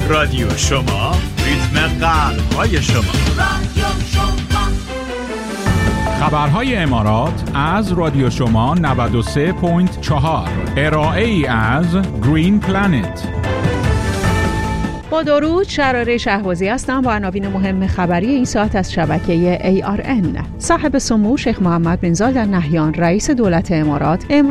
رادیو شما، ریتم قلب‌های شما. خبرهای امارات از رادیو شما 93.4. ارائه‌ای از گرین پلنت. با درود، شراره شهبازی هستم با عناوین مهم خبری این ساعت از شبکه ARN. صاحب سمو شیخ محمد بن زاید ال نهیان رئیس دولت امارات